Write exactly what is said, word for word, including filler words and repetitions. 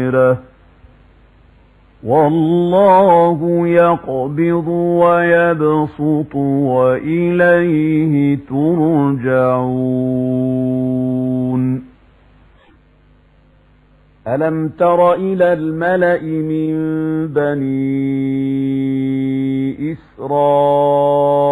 والله يقبض ويبسط وإليه ترجعون. ألم تر إلى الملأ من بني إسرائيل